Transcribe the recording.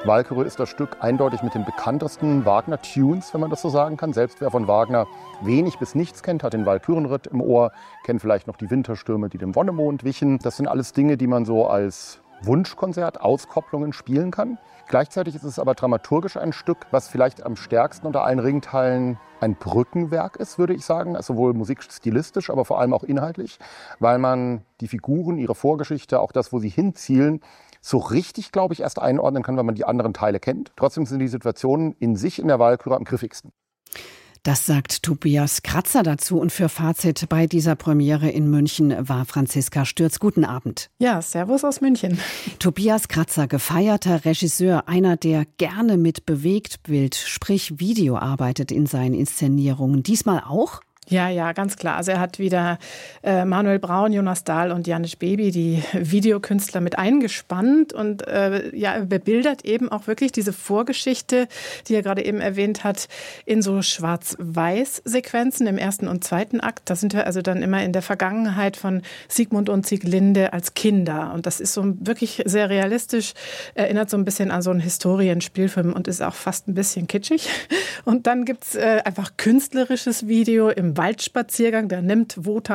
Walküre ist das Stück eindeutig mit den bekanntesten Wagner-Tunes, wenn man das so sagen kann. Selbst wer von Wagner wenig bis nichts kennt, hat den Walkürenritt im Ohr, kennt vielleicht noch die Winterstürme, die dem Wonnemond wichen. Das sind alles Dinge, die man so als Wunschkonzert, Auskopplungen spielen kann. Gleichzeitig ist es aber dramaturgisch ein Stück, was vielleicht am stärksten unter allen Ringteilen ein Brückenwerk ist, würde ich sagen. Also sowohl musikstilistisch, aber vor allem auch inhaltlich, weil man die Figuren, ihre Vorgeschichte, auch das, wo sie hinzielen, so richtig, glaube ich, erst einordnen kann, wenn man die anderen Teile kennt. Trotzdem sind die Situationen in sich in der Walküre am griffigsten. Das sagt Tobias Kratzer dazu. Und für Fazit bei dieser Premiere in München war Franziska Stürz. Guten Abend. Ja, Servus aus München. Tobias Kratzer, gefeierter Regisseur, einer, der gerne mit Bewegtbild, sprich Video arbeitet in seinen Inszenierungen. Diesmal auch? Ja, ganz klar. Also er hat wieder Manuel Braun, Jonas Dahl und Janis Baby, die Videokünstler, mit eingespannt und bebildert eben auch wirklich diese Vorgeschichte, die er gerade eben erwähnt hat, in so Schwarz-Weiß-Sequenzen im ersten und zweiten Akt. Da sind wir also dann immer in der Vergangenheit von Sigmund und Sieglinde als Kinder. Und das ist so wirklich sehr realistisch, erinnert so ein bisschen an so einen Historienspielfilm und ist auch fast ein bisschen kitschig. Und dann gibt's einfach künstlerisches Video im Waldspaziergang, da nimmt Wotan